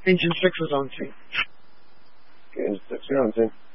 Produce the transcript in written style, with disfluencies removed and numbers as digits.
Engine 6 is on scene. Okay, Engine 6, you're on scene.